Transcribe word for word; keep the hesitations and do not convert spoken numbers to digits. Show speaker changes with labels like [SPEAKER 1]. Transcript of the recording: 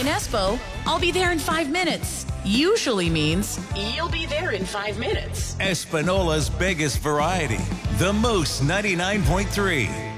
[SPEAKER 1] in Espo, I'll be there in five minutes. Usually means you'll be there in five minutes.
[SPEAKER 2] Espanola's biggest variety. The Moose ninety-nine point three.